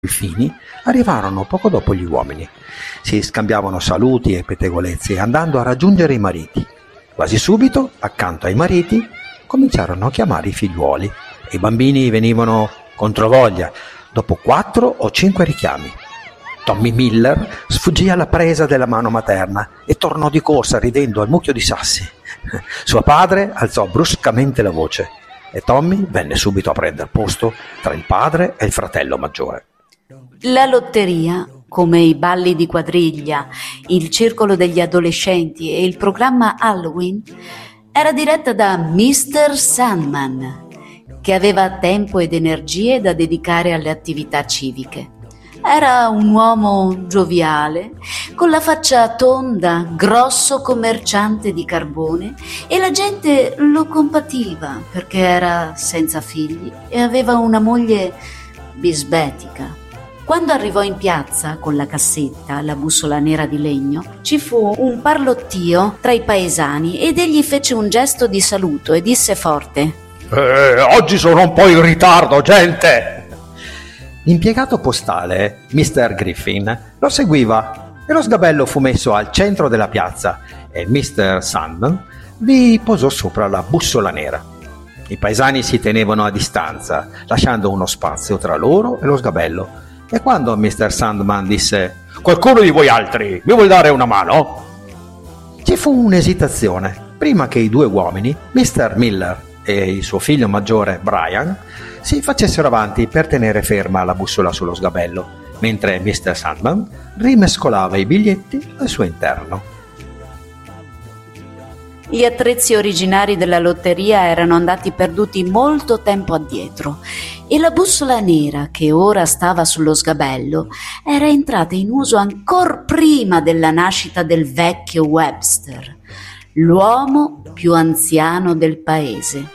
delfini arrivarono poco dopo gli uomini. Si scambiavano saluti e pettegolezzi andando a raggiungere i mariti. Quasi subito, accanto ai mariti, cominciarono a chiamare i figliuoli e i bambini venivano controvoglia dopo 4 o 5 richiami. Tommy Miller sfuggì alla presa della mano materna e tornò di corsa ridendo al mucchio di sassi. Suo padre alzò bruscamente la voce e Tommy venne subito a prendere posto tra il padre e il fratello maggiore. La lotteria, come i balli di quadriglia, il circolo degli adolescenti e il programma Halloween, era diretta da Mr. Sandman, che aveva tempo ed energie da dedicare alle attività civiche. Era un uomo gioviale, con la faccia tonda, grosso commerciante di carbone, e la gente lo compativa perché era senza figli e aveva una moglie bisbetica. Quando arrivò in piazza con la cassetta, la bussola nera di legno, ci fu un parlottio tra i paesani ed egli fece un gesto di saluto e disse forte: oggi sono un po' in ritardo, gente! L'impiegato postale, Mr. Griffin, lo seguiva e lo sgabello fu messo al centro della piazza e Mr. Sandman vi posò sopra la bussola nera. I paesani si tenevano a distanza, lasciando uno spazio tra loro e lo sgabello, e quando Mr. Sandman disse: qualcuno di voi altri mi vuol dare una mano? Ci fu un'esitazione prima che i 2 uomini, Mr. Miller e il suo figlio maggiore Brian, si facessero avanti per tenere ferma la bussola sullo sgabello, mentre Mr. Sandman rimescolava i biglietti al suo interno. Gli attrezzi originari della lotteria erano andati perduti molto tempo addietro e la bussola nera, che ora stava sullo sgabello, era entrata in uso ancor prima della nascita del vecchio Webster, l'uomo più anziano del paese.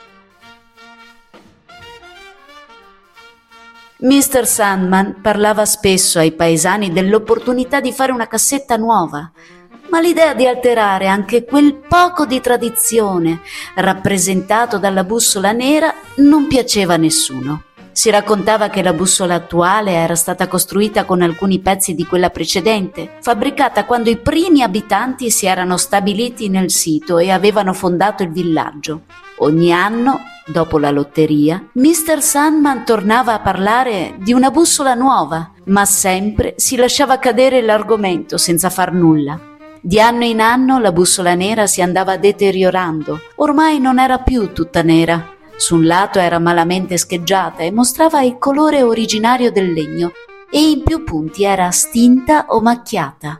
Mr. Sandman parlava spesso ai paesani dell'opportunità di fare una cassetta nuova, ma l'idea di alterare anche quel poco di tradizione rappresentato dalla bussola nera non piaceva a nessuno. Si raccontava che la bussola attuale era stata costruita con alcuni pezzi di quella precedente, fabbricata quando i primi abitanti si erano stabiliti nel sito e avevano fondato il villaggio. Ogni anno, dopo la lotteria, Mr. Sandman tornava a parlare di una bussola nuova, ma sempre si lasciava cadere l'argomento senza far nulla. Di anno in anno la bussola nera si andava deteriorando, ormai non era più tutta nera. Su un lato era malamente scheggiata e mostrava il colore originario del legno e in più punti era stinta o macchiata.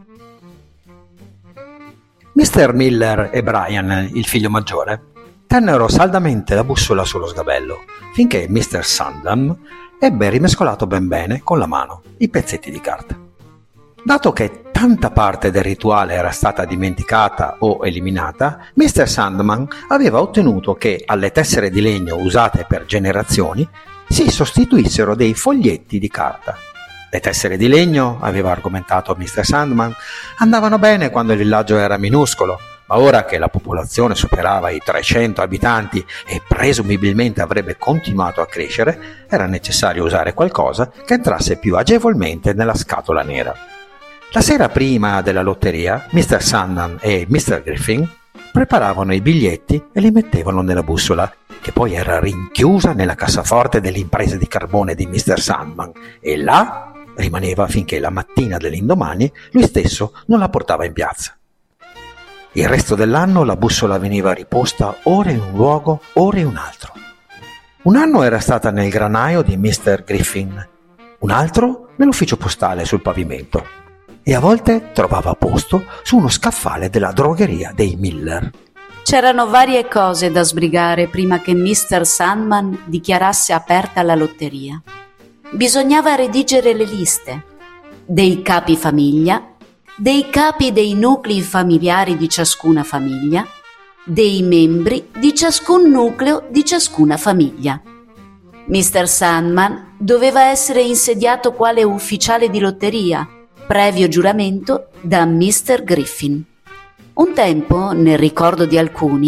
Mr. Miller e Brian, il figlio maggiore, tennero saldamente la bussola sullo sgabello finché Mr. Sandman ebbe rimescolato ben bene con la mano i pezzetti di carta. Dato che tanta parte del rituale era stata dimenticata o eliminata, Mr. Sandman aveva ottenuto che alle tessere di legno usate per generazioni si sostituissero dei foglietti di carta. Le tessere di legno, aveva argomentato Mr. Sandman, andavano bene quando il villaggio era minuscolo, ma ora che la popolazione superava i 300 abitanti e presumibilmente avrebbe continuato a crescere, era necessario usare qualcosa che entrasse più agevolmente nella scatola nera. La sera prima della lotteria, Mr. Sandman e Mr. Griffin preparavano i biglietti e li mettevano nella bussola, che poi era rinchiusa nella cassaforte delle imprese di carbone di Mr. Sandman, e là rimaneva finché la mattina dell'indomani lui stesso non la portava in piazza. Il resto dell'anno la bussola veniva riposta ora in un luogo, ora in un altro. Un anno era stata nel granaio di Mr. Griffin, un altro nell'ufficio postale sul pavimento, e a volte trovava posto su uno scaffale della drogheria dei Miller. C'erano varie cose da sbrigare prima che Mr. Sandman dichiarasse aperta la lotteria. Bisognava redigere le liste dei capi famiglia, dei capi dei nuclei familiari di ciascuna famiglia, dei membri di ciascun nucleo di ciascuna famiglia. Mr. Sandman doveva essere insediato quale ufficiale di lotteria, previo giuramento da Mr. Griffin. Un tempo, nel ricordo di alcuni,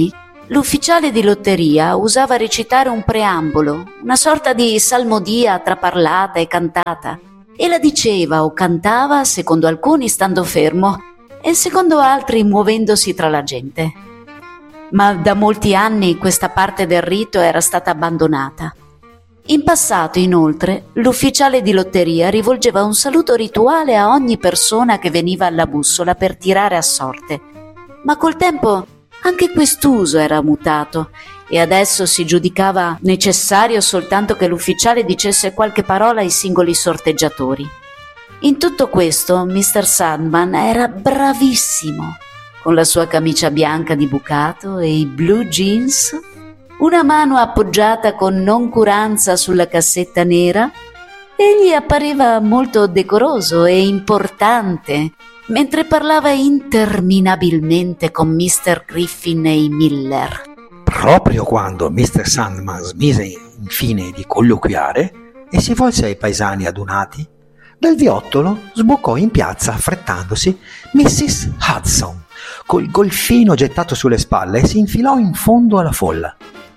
l'ufficiale di lotteria usava recitare un preambolo, una sorta di salmodia tra parlata e cantata, e la diceva o cantava secondo alcuni stando fermo e secondo altri muovendosi tra la gente. Ma da molti anni questa parte del rito era stata abbandonata. In passato, inoltre, l'ufficiale di lotteria rivolgeva un saluto rituale a ogni persona che veniva alla bussola per tirare a sorte, ma col tempo anche quest'uso era mutato e adesso si giudicava necessario soltanto che l'ufficiale dicesse qualche parola ai singoli sorteggiatori. In tutto questo Mr. Sandman era bravissimo, con la sua camicia bianca di bucato e i blue jeans, una mano appoggiata con noncuranza sulla cassetta nera, egli appariva molto decoroso e importante mentre parlava interminabilmente con Mr. Griffin e i Miller. Proprio quando Mr. Sandman smise infine di colloquiare e si volse ai paesani adunati, dal viottolo sboccò in piazza affrettandosi Mrs. Hudson, col golfino gettato sulle spalle, e si infilò in fondo alla folla.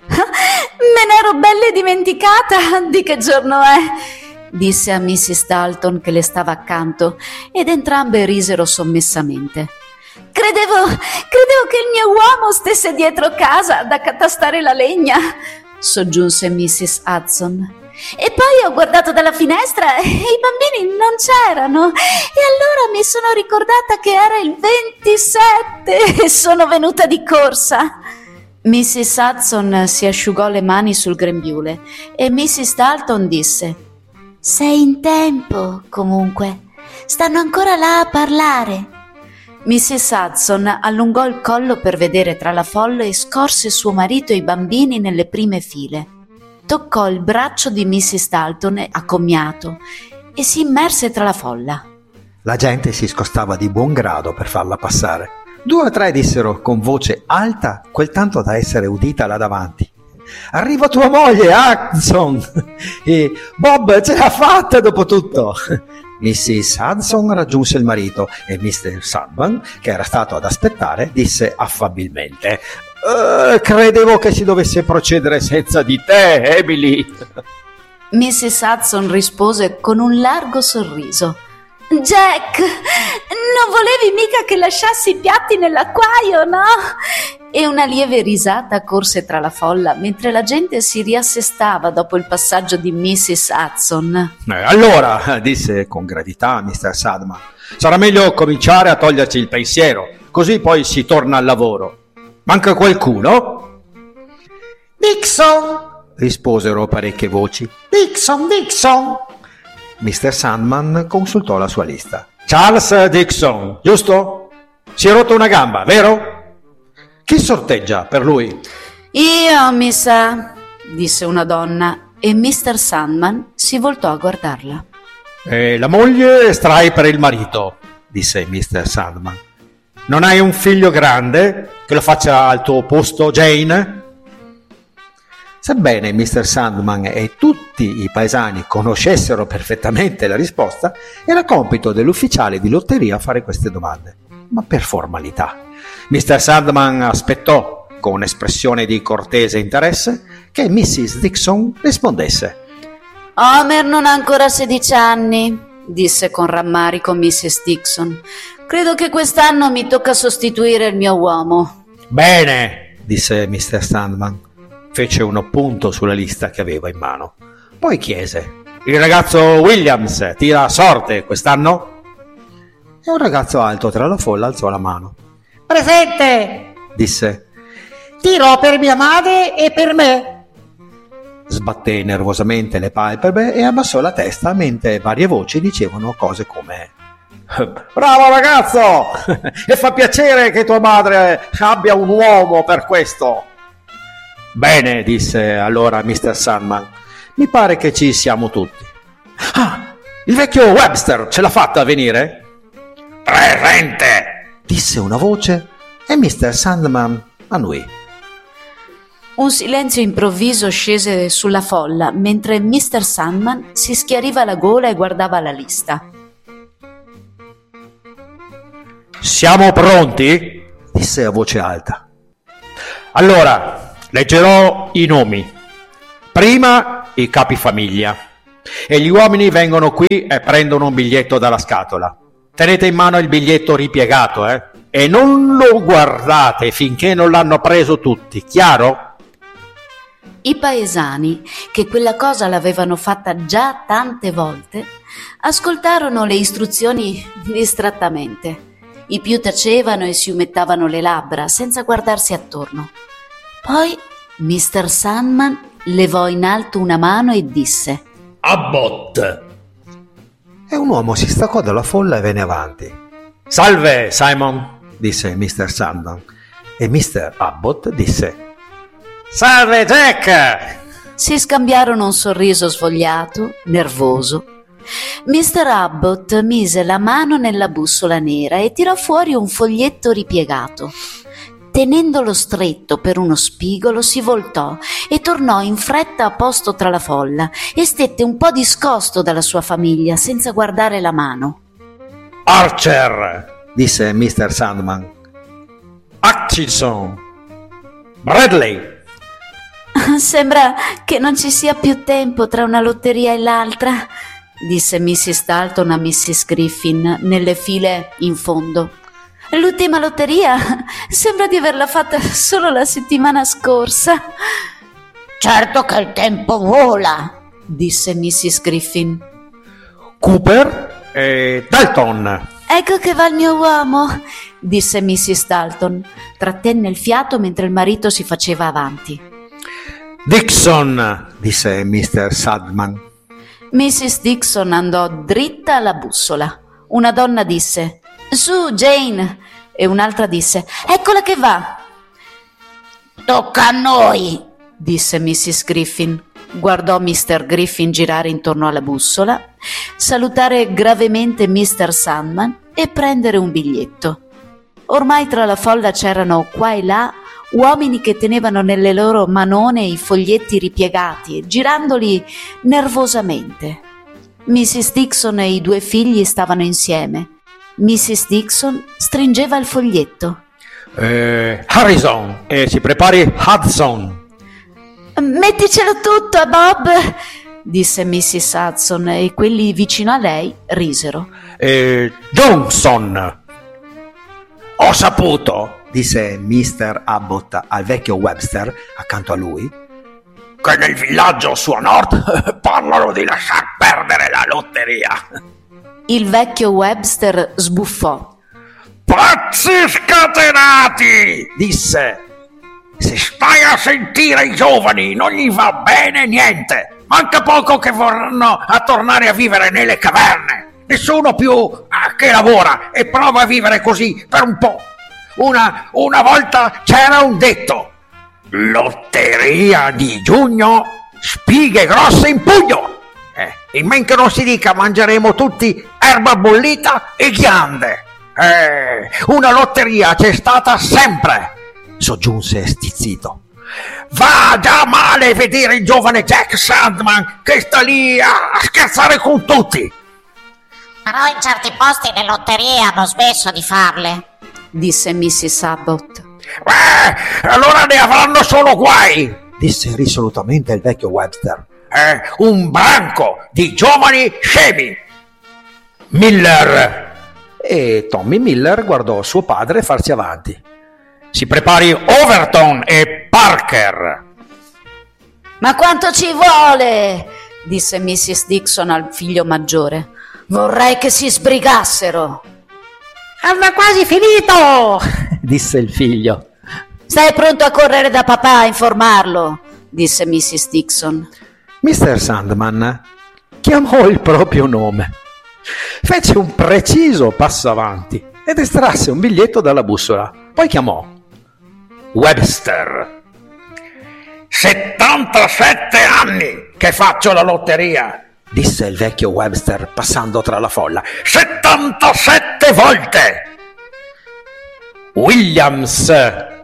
Me n'ero belle dimenticata di che giorno è, disse a Mrs. Dalton che le stava accanto, ed entrambe risero sommessamente. Credevo che il mio uomo stesse dietro casa ad accatastare la legna, soggiunse Mrs. Hudson. E poi ho guardato dalla finestra e i bambini non c'erano, e allora mi sono ricordata che era il 27 e sono venuta di corsa. Mrs. Hudson si asciugò le mani sul grembiule e Mrs. Dalton disse: «Sei in tempo, comunque. Stanno ancora là a parlare». Mrs. Hudson allungò il collo per vedere tra la folla e scorse suo marito e i bambini nelle prime file. Toccò il braccio di Mrs. Dalton a commiato e si immerse tra la folla. La gente si scostava di buon grado per farla passare. 2 o 3 dissero con voce alta, quel tanto da essere udita là davanti: «Arriva tua moglie, Hudson!» e «Bob ce l'ha fatta dopo tutto!» Mrs. Hudson raggiunse il marito e Mr. Sandman, che era stato ad aspettare, disse affabilmente: «Credevo che si dovesse procedere senza di te, Emily!» Mrs. Hudson rispose con un largo sorriso: «Jack, non volevi mica che lasciassi i piatti nell'acquaio, no?» E una lieve risata corse tra la folla mentre la gente si riassestava dopo il passaggio di Mrs. Hudson. Allora, disse con gravità Mr. Sandman, sarà meglio cominciare a toglierci il pensiero, così poi si torna al lavoro. Manca qualcuno? «Dixon!» risposero parecchie voci. «Dixon, Dixon!» Mr. Sandman consultò la sua lista. Charles Dixon, giusto? Si è rotto una gamba, vero? Chi sorteggia per lui? «Io, mi sa», disse una donna, e Mr. Sandman si voltò a guardarla. «E la moglie estrai per il marito», disse Mr. Sandman. «Non hai un figlio grande che lo faccia al tuo posto, Jane?» Sebbene Mr. Sandman e tutti i paesani conoscessero perfettamente la risposta, era compito dell'ufficiale di lotteria fare queste domande, ma per formalità. Mr. Sandman aspettò, con espressione di cortese interesse, che Mrs. Dixon rispondesse. «Homer non ha ancora 16 anni», disse con rammarico Mrs. Dixon. «Credo che quest'anno mi tocca sostituire il mio uomo». «Bene», disse Mr. Sandman. Fece un appunto sulla lista che aveva in mano. Poi chiese: «Il ragazzo Williams tira a sorte quest'anno?» E un ragazzo alto tra la folla alzò la mano. «Presente!» disse. «Tiro per mia madre e per me!» Sbatté nervosamente le palpebre e abbassò la testa mentre varie voci dicevano cose come: «Bravo ragazzo! E fa piacere che tua madre abbia un uomo per questo!» «Bene», disse allora Mr. Sandman, «mi pare che ci siamo tutti». «Ah, il vecchio Webster ce l'ha fatta a venire?» «Presente», disse una voce e Mr. Sandman annuì. Un silenzio improvviso scese sulla folla mentre Mr. Sandman si schiariva la gola e guardava la lista. «Siamo pronti?» disse a voce alta. Allora, leggerò i nomi. Prima i capifamiglia. E gli uomini vengono qui e prendono un biglietto dalla scatola. Tenete in mano il biglietto ripiegato, e non lo guardate finché non l'hanno preso tutti, chiaro? I paesani, che quella cosa l'avevano fatta già tante volte, ascoltarono le istruzioni distrattamente. I più tacevano e si umettavano le labbra senza guardarsi attorno. Poi Mr. Sandman levò in alto una mano e disse: Abbott! E un uomo si staccò dalla folla e venne avanti. Salve, Simon! Disse Mr. Sandman. E Mr. Abbott disse: Salve, Jack! Si scambiarono un sorriso svogliato, nervoso. Mr. Abbott mise la mano nella bussola nera e tirò fuori un foglietto ripiegato. Tenendolo stretto per uno spigolo, si voltò e tornò in fretta a posto tra la folla e stette un po' discosto dalla sua famiglia, senza guardare la mano. Archer! Disse Mr. Sandman. Atchison! Bradley! Sembra che non ci sia più tempo tra una lotteria e l'altra, disse Mrs. Dalton a Mrs. Griffin nelle file in fondo. L'ultima lotteria sembra di averla fatta solo la settimana scorsa. Certo che il tempo vola, disse Mrs. Griffin. Cooper e Dalton. Ecco che va il mio uomo, disse Mrs. Dalton. Trattenne il fiato mentre il marito si faceva avanti. Dixon, disse Mr. Sandman. Mrs. Dixon andò dritta alla bussola. Una donna disse: Su, Jane! E un'altra disse: Eccola che va! Tocca a noi, disse Mrs. Griffin. Guardò Mr. Griffin girare intorno alla bussola, salutare gravemente Mr. Sandman e prendere un biglietto. Ormai tra la folla c'erano qua e là uomini che tenevano nelle loro manone i foglietti ripiegati, girandoli nervosamente. Mrs. Dixon e i 2 figli stavano insieme. Mrs. Dixon stringeva il foglietto. Harrison, e si prepari Hudson. Metticelo tutto, Bob, disse Mrs. Hudson, e quelli vicino a lei risero. Johnson. Ho saputo, disse Mr. Abbott al vecchio Webster accanto a lui, che nel villaggio su a nord parlano di lasciar perdere la lotteria. Il vecchio Webster sbuffò. Pazzi scatenati, disse. Se stai a sentire i giovani non gli va bene niente. Manca poco che vorranno a tornare a vivere nelle caverne. Nessuno più che lavora e prova a vivere così per un po'. Una volta c'era un detto: lotteria di giugno, spighe grosse in pugno. In men che non si dica mangeremo tutti erba bollita e ghiande. Una lotteria c'è stata sempre, soggiunse stizzito. Va già male vedere il giovane Jack Sandman che sta lì a scherzare con tutti. Però in certi posti le lotterie hanno smesso di farle, disse Mrs. Abbott. Allora ne avranno solo guai, disse risolutamente il vecchio Webster. Un branco di giovani scemi. Miller. E Tommy Miller guardò suo padre farsi avanti. Si prepari Overton e Parker. Ma quanto ci vuole? Disse Mrs. Dixon al figlio maggiore. Vorrei che si sbrigassero. Hanno quasi finito, disse il figlio. Stai pronto a correre da papà a informarlo, disse Mrs. Dixon. Mr. Sandman chiamò il proprio nome, fece un preciso passo avanti ed estrasse un biglietto dalla bussola. Poi chiamò Webster. 77 anni che faccio la lotteria, disse il vecchio Webster passando tra la folla. 77 volte. Williams.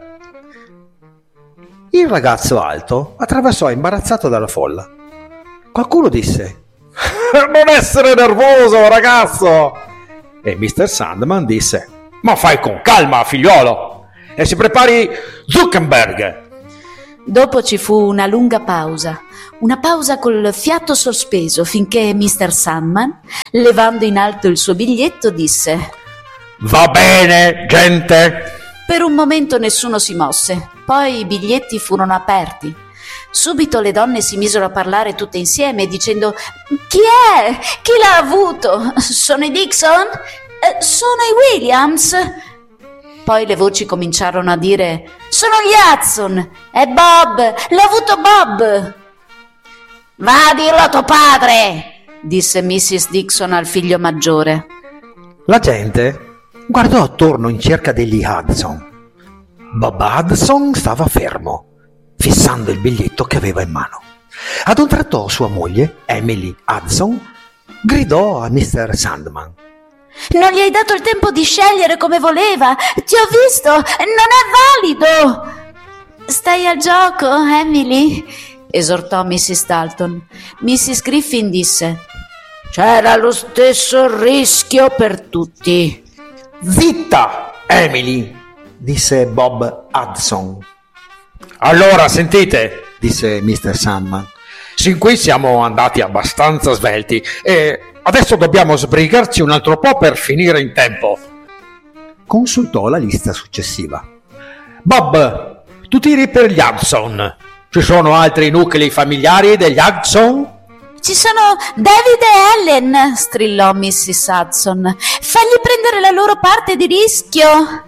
Il ragazzo alto attraversò imbarazzato dalla folla. Qualcuno disse: non essere nervoso, ragazzo. E Mr. Sandman disse: ma fai con calma, figliuolo. e si prepari Zuckerberg. Dopo ci fu una lunga pausa, una pausa col fiato sospeso finché Mr. Sandman, levando in alto il suo biglietto, disse: Va bene, gente. Per un momento nessuno si mosse, poi i biglietti furono aperti. Subito le donne si misero a parlare tutte insieme dicendo: Chi è? Chi l'ha avuto? Sono i Dixon? Sono i Williams? Poi le voci cominciarono a dire: Sono gli Hudson! È Bob! L'ha avuto Bob! Va a dirlo a tuo padre! Disse Mrs. Dixon al figlio maggiore. La gente guardò attorno in cerca degli Hudson. Bob Hudson stava fermo, fissando il biglietto che aveva in mano. Ad un tratto sua moglie, Emily Hudson, gridò a Mr. Sandman: Non gli hai dato il tempo di scegliere come voleva! Ti ho visto! Non è valido! Stai al gioco, Emily? Esortò Mrs. Dalton. Mrs. Griffin disse: C'era lo stesso rischio per tutti. Zitta, Emily, disse Bob Hudson. Allora, sentite, Disse Mr. Sandman. sin qui siamo andati abbastanza svelti e adesso dobbiamo sbrigarci un altro po' per finire in tempo. Consultò la lista successiva. Bob, tu tiri per gli Hudson. Ci sono altri nuclei familiari degli Hudson? Ci sono David e Ellen, strillò Mrs. Hudson. Fagli prendere la loro parte di rischio.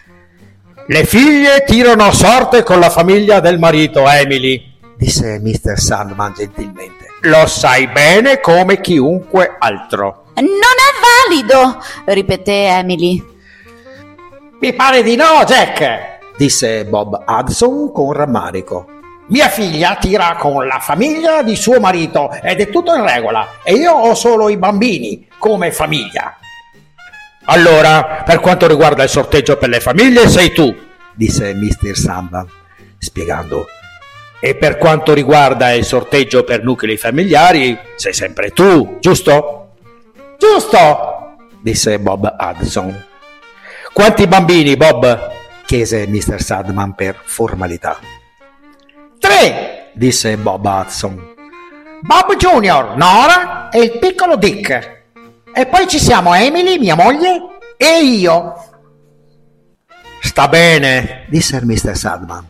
Le figlie tirano a sorte con la famiglia del marito, Emily. Disse Mr. Sandman gentilmente. Lo sai bene come chiunque altro. Non è valido, ripeté Emily. Mi pare di no, Jack, Disse Bob Hudson con rammarico. Mia figlia tira con la famiglia di suo marito ed è tutto in regola e io ho solo i bambini come famiglia. Allora, per quanto riguarda il sorteggio per le famiglie, sei tu, Disse Mr. Sandman, spiegando. e per quanto riguarda il sorteggio per nuclei familiari, sei sempre tu, giusto? Giusto, Disse Bob Hudson. Quanti bambini, Bob? Chiese Mr. Sandman per formalità. 3, Disse Bob Hudson. Bob Junior, Nora e il piccolo Dick. E poi ci siamo Emily, mia moglie, e io. Sta bene. Disse Mr. Sandman.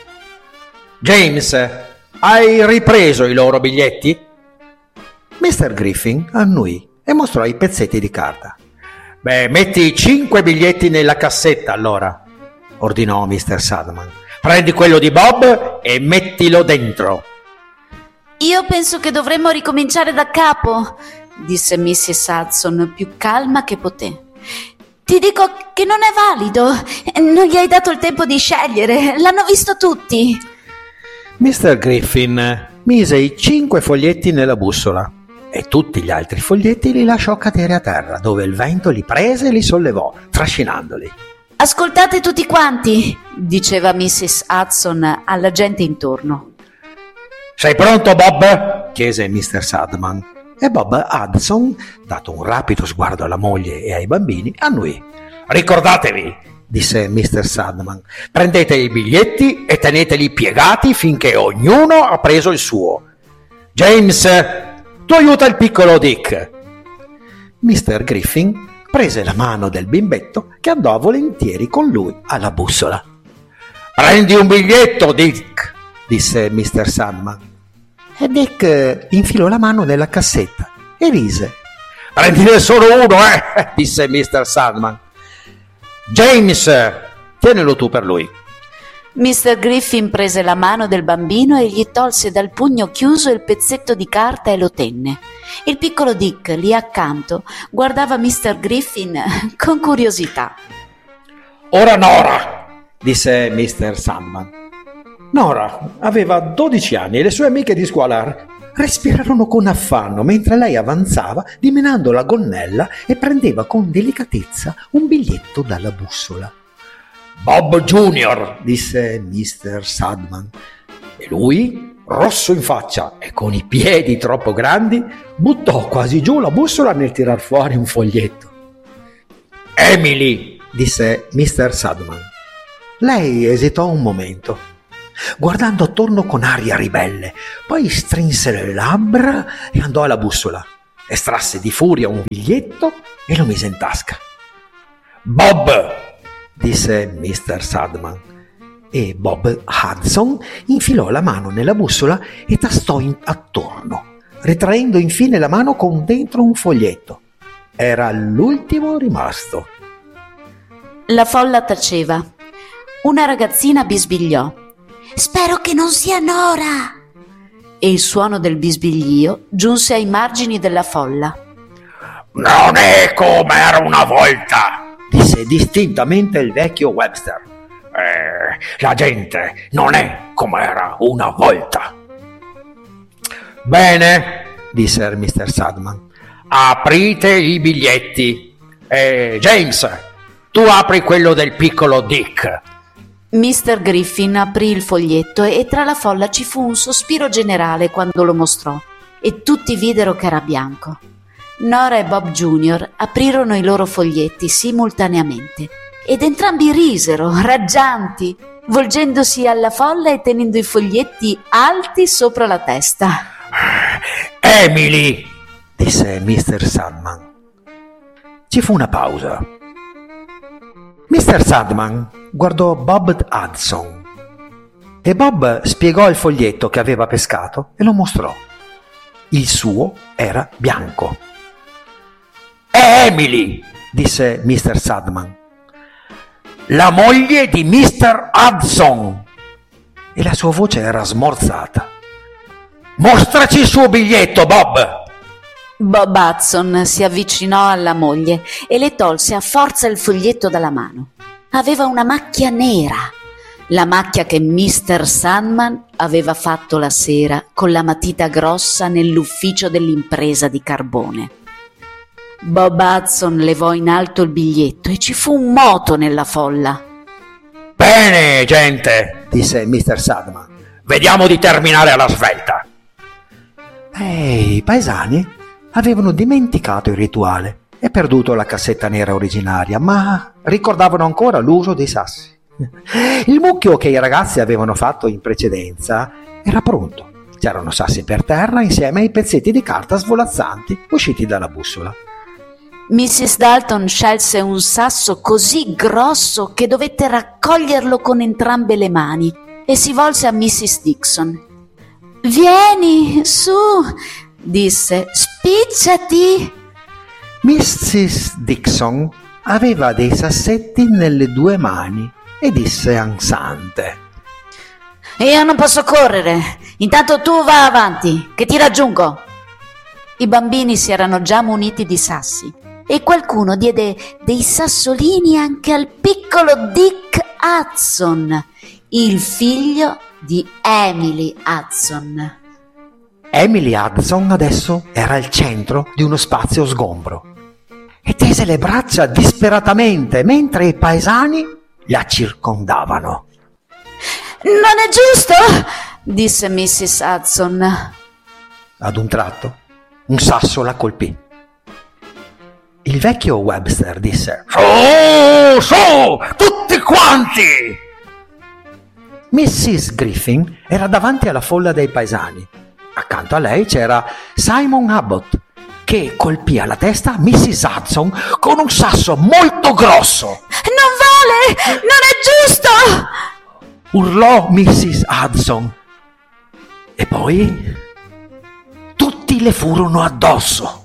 James, hai ripreso i loro biglietti? Mr. Griffin annui e mostrò i pezzetti di carta. Beh, metti 5 biglietti nella cassetta allora, Ordinò Mr. Sandman. prendi quello di Bob e mettilo dentro. Io penso che dovremmo ricominciare da capo, disse Mrs. Hudson più calma che poté. Ti dico che non è valido. Non gli hai dato il tempo di scegliere. L'hanno visto tutti. Mr. Griffin mise i 5 foglietti nella bussola e tutti gli altri foglietti li lasciò cadere a terra, dove il vento li prese e li sollevò, trascinandoli. Ascoltate tutti quanti, diceva Mrs. Hudson alla gente intorno. Sei pronto, Bob? Chiese Mr. Sandman. E Bob Hudson, dato un rapido sguardo alla moglie e ai bambini, annuì. Ricordatevi, Disse Mr. Sandman. prendete i biglietti e teneteli piegati finché ognuno ha preso il suo. James, tu aiuta il piccolo Dick. Mr. Griffin prese la mano del bimbetto che andò volentieri con lui alla bussola. Prendi un biglietto, Dick. Disse Mr. Sandman. E Dick infilò la mano nella cassetta e rise. Prendine solo uno, disse Mr. Sandman. James, tienilo tu per lui. Mr. Griffin prese la mano del bambino e gli tolse dal pugno chiuso il pezzetto di carta e lo tenne. Il piccolo Dick, lì accanto, guardava Mr. Griffin con curiosità. Ora Nora, Disse Mr. Sandman. Nora aveva 12 anni e le sue amiche di scuola respirarono con affanno mentre lei avanzava dimenando la gonnella e prendeva con delicatezza un biglietto dalla bussola. Bob Junior, Disse Mr. Sandman. E lui, rosso in faccia e con i piedi troppo grandi, buttò quasi giù la bussola nel tirar fuori un foglietto. Emily, Disse Mr. Sandman. Lei esitò un momento, guardando attorno con aria ribelle, poi strinse le labbra e andò alla bussola. Estrasse di furia un biglietto e lo mise in tasca. Bob, disse Mr. Sandman, e Bob Hudson infilò la mano nella bussola e tastò attorno, ritraendo infine la mano con dentro un foglietto. Era l'ultimo rimasto. La folla taceva. Una ragazzina bisbigliò: Spero che non sia Nora. e il suono del bisbiglio giunse ai margini della folla. non è come era una volta, Disse distintamente il vecchio Webster. la gente non è come era una volta. Bene, disse Mr. Sandman. Aprite i biglietti. James, tu apri quello del piccolo Dick. Mr. Griffin aprì il foglietto e tra la folla ci fu un sospiro generale quando lo mostrò e tutti videro che era bianco. Nora e Bob Junior aprirono i loro foglietti simultaneamente ed entrambi risero, raggianti, volgendosi alla folla e tenendo i foglietti alti sopra la testa. Emily, Disse Mr. Sandman. Ci fu una pausa. Mr. Sandman guardò Bob Hudson e Bob spiegò il foglietto che aveva pescato e lo mostrò. Il suo era bianco. è Emily, Disse Mr. Sandman. la moglie di Mr. Hudson. E la sua voce era smorzata. Mostraci il suo biglietto, Bob. Bob Hudson si avvicinò alla moglie e le tolse a forza il foglietto dalla mano. Aveva una macchia nera, la macchia che Mr. Sandman aveva fatto la sera con la matita grossa nell'ufficio dell'impresa di carbone. Bob Hudson levò in alto il biglietto e ci fu un moto nella folla. Bene, gente, Disse Mr. Sandman. vediamo di terminare alla svelta. I paesani avevano dimenticato il rituale e perduto la cassetta nera originaria, ma ricordavano ancora l'uso dei sassi. Il mucchio che i ragazzi avevano fatto in precedenza era pronto. C'erano sassi per terra insieme ai pezzetti di carta svolazzanti usciti dalla bussola. Mrs. Dalton scelse un sasso così grosso che dovette raccoglierlo con entrambe le mani e si volse a Mrs. Dixon. «Vieni, su!» disse. «Spicciati!» Mrs. Dixon aveva dei sassetti nelle due mani e disse ansante: «Io non posso correre, intanto tu va avanti, che ti raggiungo!» I bambini si erano già muniti di sassi e qualcuno diede dei sassolini anche al piccolo Dick Hudson, il figlio di Emily Hudson. Emily Hudson adesso era al centro di uno spazio sgombro e tese le braccia disperatamente mentre i paesani la circondavano. «Non è giusto!» disse Mrs. Hudson. Ad un tratto un sasso la colpì. Il vecchio Webster disse: Su, tutti quanti! Mrs. Griffin era davanti alla folla dei paesani. Accanto a lei c'era Simon Abbott, che colpì alla testa Mrs. Hudson con un sasso molto grosso. «Non vale! Non è giusto!» Urlò Mrs. Hudson. E poi tutti le furono addosso.